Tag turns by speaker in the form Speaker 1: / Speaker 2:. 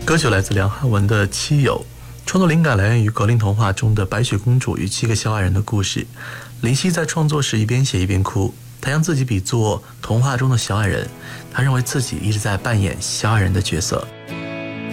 Speaker 1: 歌曲来自梁汉文的《七友》，创作灵感来源于格林童话中的白雪公主与7个小矮人的故事。林夕在创作时一边写一边哭，他将自己比作童话中的小矮人，他认为自己一直在扮演小矮人的角色。